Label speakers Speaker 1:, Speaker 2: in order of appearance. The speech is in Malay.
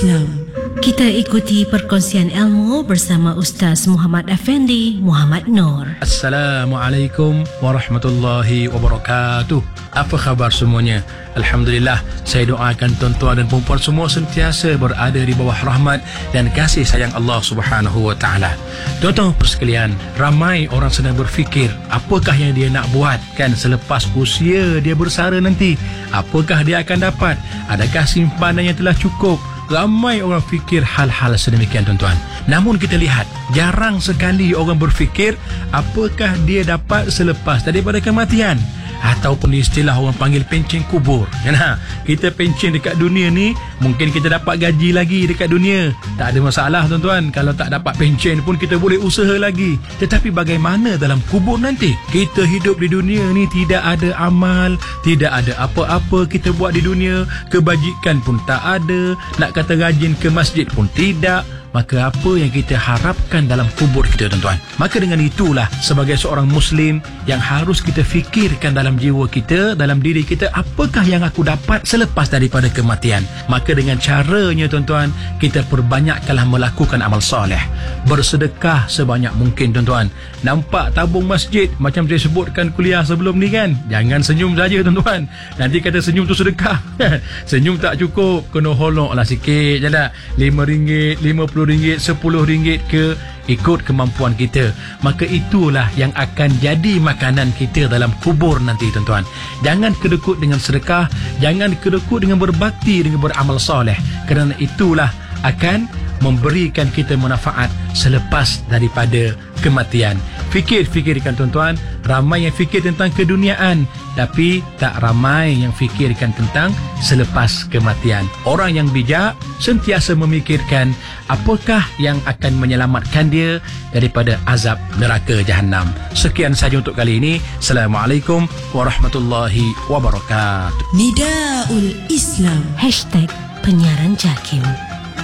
Speaker 1: Islam. Kita ikuti perkongsian ilmu bersama Ustaz Muhammad Effendi Muhammad Noor.
Speaker 2: Assalamualaikum warahmatullahi wabarakatuh. Apa khabar semuanya? Alhamdulillah, saya doakan tuan-tuan dan puan-puan semua sentiasa berada di bawah rahmat dan kasih sayang Allah Subhanahu wa taala. Tuan-tuan sekalian, ramai orang sedang berfikir apakah yang dia nak buat kan selepas usia dia bersara nanti. Apakah dia akan dapat? Adakah simpanan yang telah cukup? Ramai orang fikir hal-hal sedemikian tuan-tuan. Namun kita lihat, jarang sekali orang berfikir apakah dia dapat selepas daripada kematian. Ataupun istilah orang panggil pencen kubur. Nah, kita pencen dekat dunia ni, mungkin kita dapat gaji lagi dekat dunia. Tak ada masalah tuan-tuan. Kalau tak dapat pencen pun kita boleh usaha lagi. Tetapi bagaimana dalam kubur nanti? Kita hidup di dunia ni tidak ada amal, tidak ada apa-apa kita buat di dunia. Kebajikan pun tak ada. Nak kata rajin ke masjid pun tidak. Maka apa yang kita harapkan dalam kubur kita tuan-tuan? Maka dengan itulah sebagai seorang Muslim yang harus kita fikirkan dalam jiwa kita, dalam diri kita, apakah yang aku dapat selepas daripada kematian? Maka dengan caranya tuan-tuan, kita perbanyakkanlah melakukan amal soleh. Bersedekah sebanyak mungkin tuan-tuan. Nampak tabung masjid macam saya sebutkan kuliah sebelum ni kan? Jangan senyum saja tuan-tuan. Nanti kata senyum tu sedekah. Senyum tak cukup, kena holoklah sikit je lah. RM5, RM50, RM10 ke, ikut kemampuan kita. Maka itulah yang akan jadi makanan kita dalam kubur nanti tuan-tuan. Jangan kedekut dengan sedekah, jangan kedekut dengan berbakti, dengan beramal soleh, kerana itulah akan memberikan kita manfaat selepas daripada kematian. Fikirkan tuan-tuan, ramai yang fikir tentang keduniaan, tapi tak ramai yang fikirkan tentang selepas kematian. Orang yang bijak sentiasa memikirkan apakah yang akan menyelamatkan dia daripada azab neraka Jahannam. Sekian saja untuk kali ini. Assalamualaikum warahmatullahi wabarakatuh.
Speaker 1: Nidaul Islam #penyiaran JAKIM.